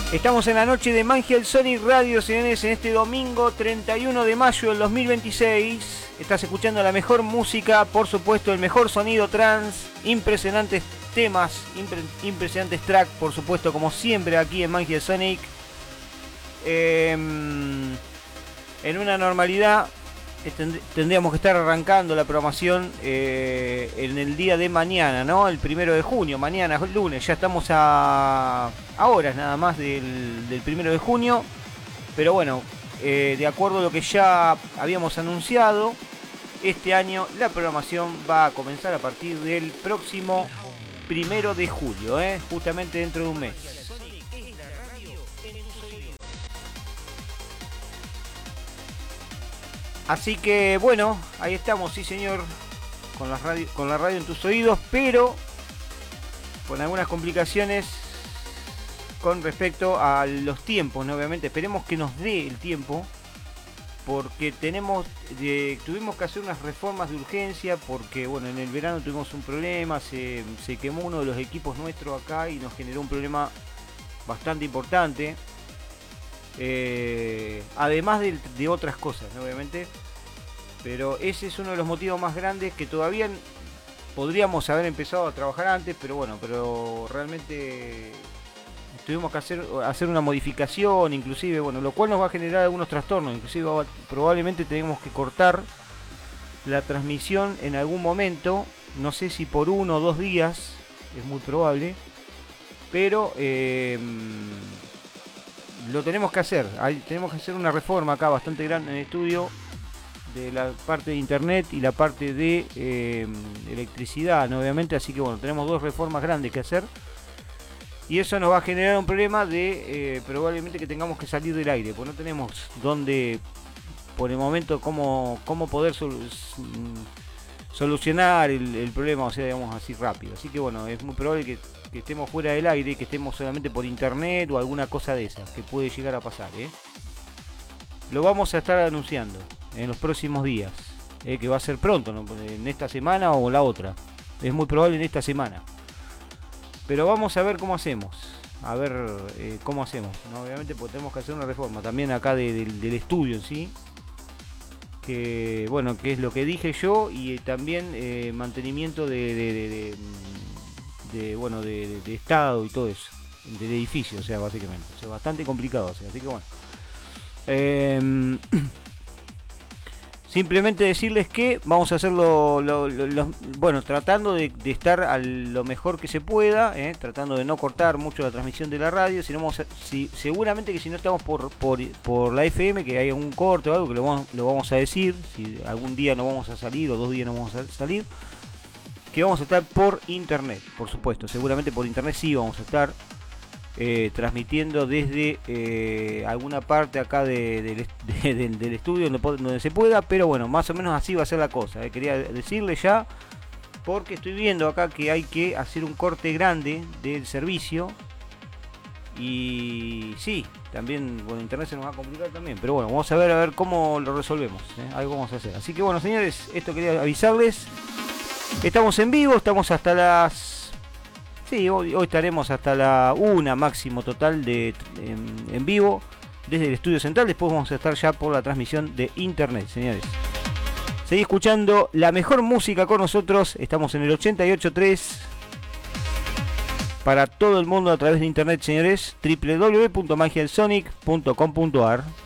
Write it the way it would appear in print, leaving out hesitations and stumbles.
Estamos en la noche de Mangia Sonic Radio, señores, en este domingo 31 de mayo del 2026. Estás escuchando la mejor música, por supuesto, el mejor sonido trance, impresionantes temas, impresionantes tracks, por supuesto, como siempre aquí en Mangia Sonic. En una normalidad tendríamos que estar arrancando la programación en el día de mañana, ¿no? El 1 de junio, mañana, el lunes. Ya estamos a horas nada más del 1 de junio. Pero bueno, de acuerdo a lo que ya habíamos anunciado, este año la programación va a comenzar a partir del próximo 1 de julio, justamente dentro de un mes. Así que bueno, ahí estamos, sí señor, con la radio en tus oídos, pero con algunas complicaciones con respecto a los tiempos, ¿no? Obviamente esperemos que nos dé el tiempo, porque tuvimos que hacer unas reformas de urgencia, porque bueno, en el verano tuvimos un problema, se quemó uno de los equipos nuestros acá y nos generó un problema bastante importante. Además de otras cosas, ¿no? Obviamente, pero ese es uno de los motivos más grandes, que todavía podríamos haber empezado a trabajar antes, pero realmente tuvimos que hacer una modificación, inclusive, bueno, lo cual nos va a generar algunos trastornos, inclusive probablemente tenemos que cortar la transmisión en algún momento, no sé si por 1 o 2 días, es muy probable, pero lo tenemos que hacer. Tenemos que hacer una reforma acá bastante grande en el estudio, de la parte de internet y la parte de electricidad, ¿no? Obviamente, así que bueno, tenemos 2 reformas grandes que hacer, y eso nos va a generar un problema de probablemente que tengamos que salir del aire, porque no tenemos dónde, por el momento, cómo poder solucionar el problema, o sea, digamos así, rápido. Así que bueno, es muy probable que estemos fuera del aire, que estemos solamente por internet o alguna cosa de esas, que puede llegar a pasar, Lo vamos a estar anunciando en los próximos días, que va a ser pronto, ¿no? En esta semana o la otra. Es muy probable en esta semana. Pero vamos a ver cómo hacemos. Cómo hacemos, ¿no? Obviamente, porque tenemos que hacer una reforma también acá del estudio en sí. Que bueno, que es lo que dije yo, y también mantenimiento de estado y todo eso, del edificio, o sea, básicamente, o sea, bastante complicado, o sea, así que bueno, simplemente decirles que vamos a hacerlo bueno, tratando de estar a lo mejor que se pueda, tratando de no cortar mucho la transmisión de la radio, seguramente que si no estamos por la FM, que hay un corte o algo, que lo vamos a decir, si algún día no vamos a salir o 2 días no vamos a salir, que vamos a estar por internet, por supuesto, seguramente por internet sí vamos a estar transmitiendo desde alguna parte acá del estudio donde se pueda, pero bueno, más o menos así va a ser la cosa, quería decirle ya, porque estoy viendo acá que hay que hacer un corte grande del servicio, y sí, también con internet se nos va a complicar también, pero bueno, vamos a ver cómo lo resolvemos, algo vamos a hacer. Así que bueno, señores, esto quería avisarles. Estamos en vivo, estamos hasta las... Sí, hoy estaremos hasta la 1 máximo total en vivo desde el estudio central. Después vamos a estar ya por la transmisión de internet, señores. Seguí escuchando la mejor música con nosotros. Estamos en el 88.3 para todo el mundo a través de internet, señores. www.magiasonic.com.ar